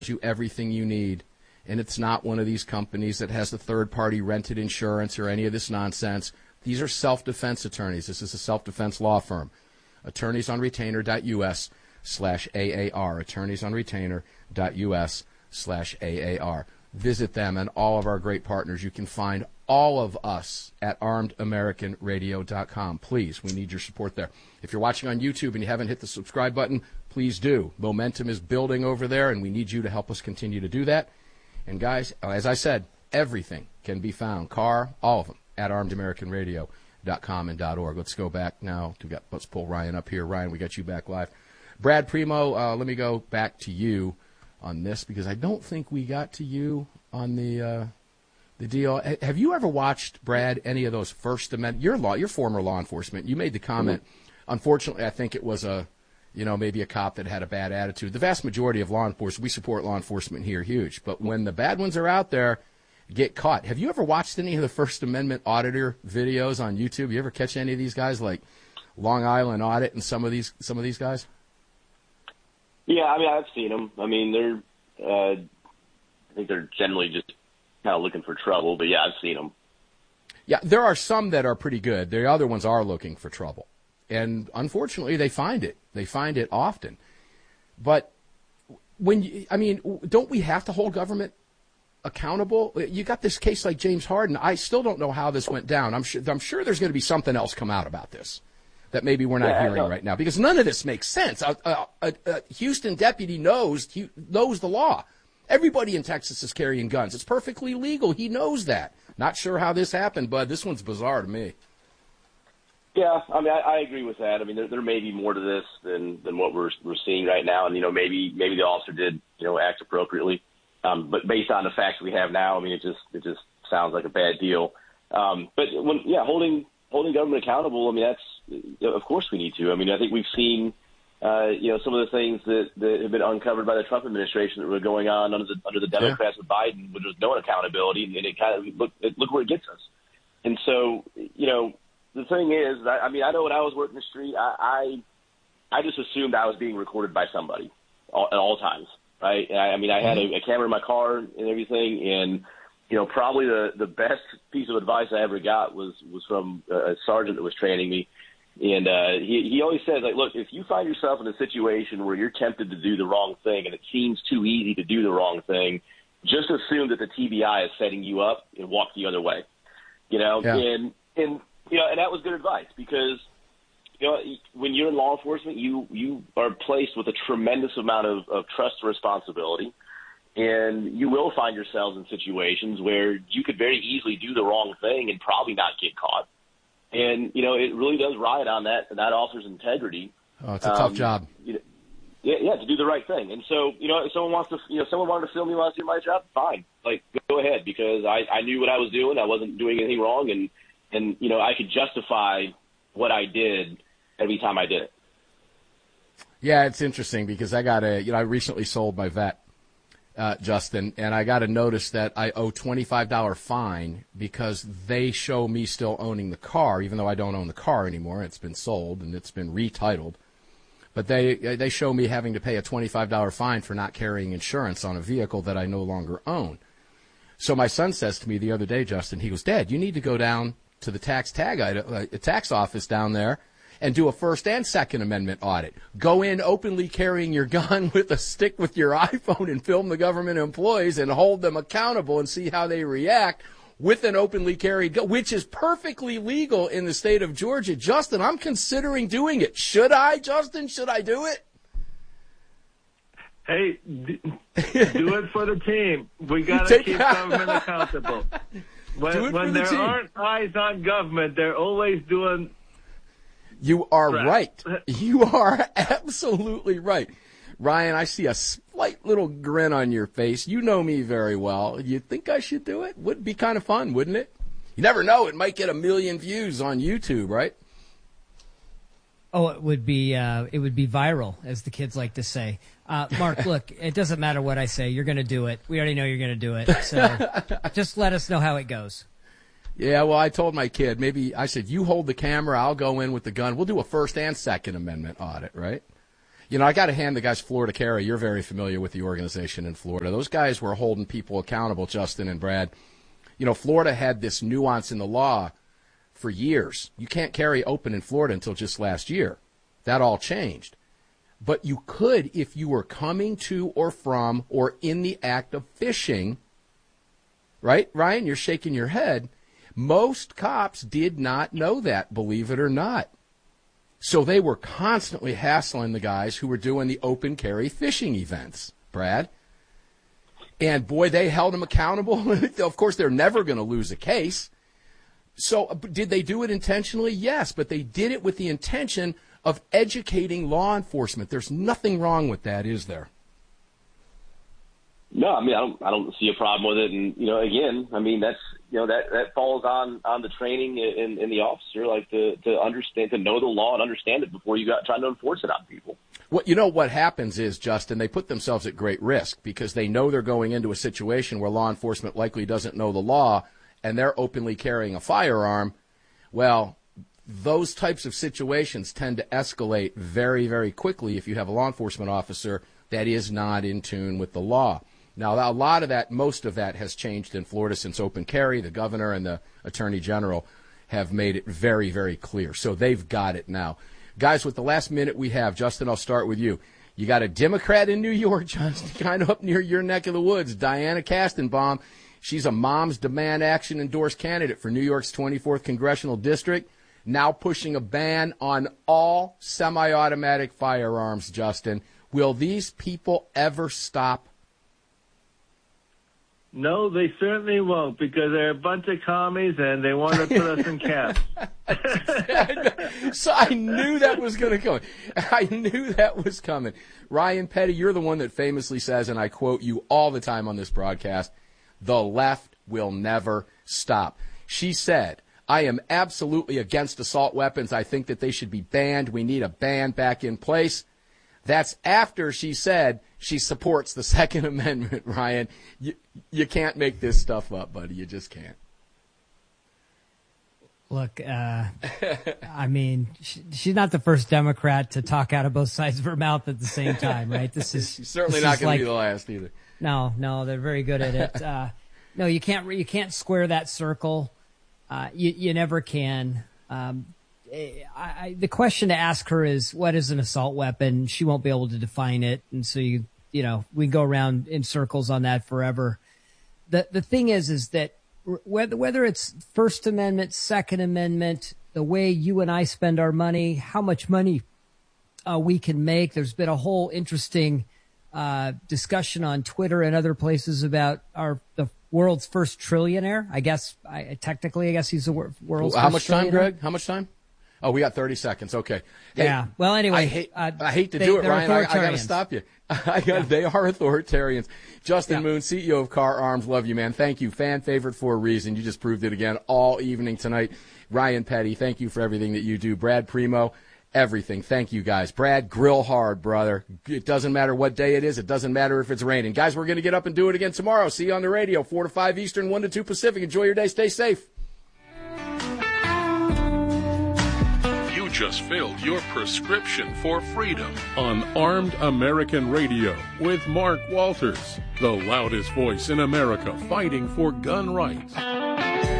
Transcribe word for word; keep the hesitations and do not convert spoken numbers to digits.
you everything you need. And it's not one of these companies that has the third-party rented insurance or any of this nonsense. These are self-defense attorneys. This is a self-defense law firm. attorneysonretainer.us slash AAR. attorneysonretainer.us slash AAR. Visit them and all of our great partners. You can find all of us at armed american radio dot com. Please, we need your support there. If you're watching on YouTube and you haven't hit the subscribe button, please do. Momentum is building over there, and we need you to help us continue to do that. And, guys, as I said, everything can be found, car, all of them, at armed american radio dot com and .org. Let's go back now. To get, let's pull Ryan up here. Ryan, we got you back live. Brad Primo, uh, let me go back to you on this because I don't think we got to you on the uh, the deal. Have you ever watched, Brad, any of those First Amendment? You're law, you're former law enforcement. You made the comment. Mm-hmm. Unfortunately, I think it was a, you know, maybe a cop that had a bad attitude. The vast majority of law enforcement, we support law enforcement here, huge. But when the bad ones are out there, get caught. Have you ever watched any of the First Amendment auditor videos on YouTube? You ever catch any of these guys like Long Island Audit and some of these some of these guys? Yeah, I mean, I've seen them. I mean, they're, uh, I think they're generally just kind of looking for trouble. But yeah, I've seen them. Yeah, there are some that are pretty good. The other ones are looking for trouble. And unfortunately, they find it. They find it often. But when you, I mean, don't we have to hold government accountable? You got this case like James Harden. I still don't know how this went down. I'm sure, I'm sure there's going to be something else come out about this that maybe we're not yeah, hearing right now, because none of this makes sense. A, a, a, a Houston deputy knows he knows the law. Everybody in Texas is carrying guns. It's perfectly legal. He knows that. Not sure how this happened, but this one's bizarre to me. Yeah, I mean, I, I agree with that. I mean, there, there may be more to this than, than what we're we're seeing right now, and you know, maybe maybe the officer did you know act appropriately, um, but based on the facts we have now, I mean, it just it just sounds like a bad deal. Um, but when yeah, holding holding government accountable, I mean, that's of course we need to. I mean, I think we've seen uh, you know some of the things that, that have been uncovered by the Trump administration that were going on under the under the Democrats yeah. with Biden, where there's no accountability, and it kind of look look where it gets us. And so, you know. The thing is, I, I mean, I know when I was working the street, I, I, I just assumed I was being recorded by somebody all, at all times, right? I, I mean, I had a, a camera in my car and everything, and you know, probably the the best piece of advice I ever got was was from a sergeant that was training me, and uh, he he always says, like, look, if you find yourself in a situation where you're tempted to do the wrong thing and it seems too easy to do the wrong thing, just assume that the T B I is setting you up and walk the other way, you know, yeah. and and. You know, and that was good advice because, you know, when you're in law enforcement, you, you are placed with a tremendous amount of, of trust and responsibility, and you will find yourselves in situations where you could very easily do the wrong thing and probably not get caught. And, you know, it really does ride on that that officer's integrity. Oh, it's a um, tough job. You know, yeah, yeah, to do the right thing. And so, you know, if someone wants to, you know, someone wanted to film me while I was doing my job, fine. Like, go ahead, because I, I knew what I was doing. I wasn't doing anything wrong, and And, you know, I could justify what I did every time I did it. Yeah, it's interesting because I got a, you know, I recently sold my vet, uh, Justin, and I got a notice that I owe twenty-five dollars fine because they show me still owning the car, even though I don't own the car anymore. It's been sold and it's been retitled. But they they show me having to pay a twenty-five dollars fine for not carrying insurance on a vehicle that I no longer own. So my son says to me the other day, Justin, he goes, Dad, you need to go down to the tax tag uh, tax office down there and do a First and Second Amendment audit. Go in openly carrying your gun with a stick with your iPhone and film the government employees and hold them accountable and see how they react with an openly carried gun, which is perfectly legal in the state of Georgia. Justin, I'm considering doing it. Should I, Justin? Should I do it? Hey, do, do it for the team. We got to keep government accountable. When, when the there team. aren't eyes on government, they're always doing. You are crap. right. You are absolutely right. Ryan, I see a slight little grin on your face. You know me very well. You think I should do it? Would be kind of fun, wouldn't it? You never know. It might get a million views on YouTube, right? Oh, it would be uh, it would be viral, as the kids like to say. Uh, Mark, look, it doesn't matter what I say. You're going to do it. We already know you're going to do it. So just let us know how it goes. Yeah, well, I told my kid, maybe I said, you hold the camera, I'll go in with the gun. We'll do a First and Second Amendment audit, right? You know, I got to hand the guys Florida Carry. You're very familiar with the organization in Florida. Those guys were holding people accountable, Justin and Brad. You know, Florida had this nuance in the law for years. You can't carry open in Florida until just last year. That all changed. But you could if you were coming to or from or in the act of fishing. Right, Ryan? You're shaking your head. Most cops did not know that, believe it or not. So they were constantly hassling the guys who were doing the open carry fishing events, Brad. And, boy, they held them accountable. Of course, they're never going to lose a case. So did they do it intentionally? Yes, but they did it with the intention of educating law enforcement. There's nothing wrong with that, is there? No, I mean, I don't, I don't see a problem with it. And, you know, again, I mean, that's, you know, that, that falls on, on the training in, in the officer, like to, to understand, to know the law and understand it before you got trying to enforce it on people. Well, you know what happens is, Justin, they put themselves at great risk because they know they're going into a situation where law enforcement likely doesn't know the law and they're openly carrying a firearm. Well, those types of situations tend to escalate very, very quickly if you have a law enforcement officer that is not in tune with the law. Now, a lot of that, most of that has changed in Florida since open carry. The governor and the attorney general have made it very, very clear. So they've got it now. Guys, with the last minute we have, Justin, I'll start with you. You got a Democrat in New York, Justin, kind of up near your neck of the woods, Diana Kastenbaum. She's a Moms Demand Action endorsed candidate for New York's twenty-fourth Congressional District, now pushing a ban on all semi-automatic firearms, Justin. Will these people ever stop? No, they certainly won't, because they're a bunch of commies and they want to put us in camps. So I knew that was going to come. I knew that was coming. Ryan Petty, you're the one that famously says, and I quote you all the time on this broadcast, the left will never stop. She said, I am absolutely against assault weapons. I think that they should be banned. We need a ban back in place. That's after she said she supports the Second Amendment, Ryan. You, you can't make this stuff up, buddy. You just can't. Look, uh, I mean, she, she's not the first Democrat to talk out of both sides of her mouth at the same time, right? This is she's certainly this not is going like, to be the last either. No, no, they're very good at it. Uh, no, you can't. You can't square that circle. Uh, you, you never can. Um, I, I, the question to ask her is, what is an assault weapon? She won't be able to define it, and so you, you know, we go around in circles on that forever. The the thing is, is that whether whether it's First Amendment, Second Amendment, the way you and I spend our money, how much money uh, we can make. There's been a whole interesting uh, discussion on Twitter and other places about our the world's first trillionaire. I guess I, technically, I guess he's the world's How first much time, trillionaire. Greg? How much time? Oh, we got thirty seconds. Okay. Hey, yeah. Well, anyway, I hate, uh, I hate to they, do it, Ryan. I, I got to authoritarians. stop you. I got, yeah. They are authoritarians. Justin Yeah. Moon, C E O of Car Arms. Love you, man. Thank you. Fan favorite for a reason. You just proved it again all evening tonight. Ryan Petty, thank you for everything that you do. Brad Primo, everything. Thank you, guys. Brad, grill hard, brother. It doesn't matter what day it is. It doesn't matter if it's raining. Guys, we're going to get up and do it again tomorrow. See you on the radio, four to five Eastern, one to two Pacific. Enjoy your day. Stay safe. Just filled your prescription for freedom on Armed American Radio with Mark Walters, the loudest voice in America fighting for gun rights.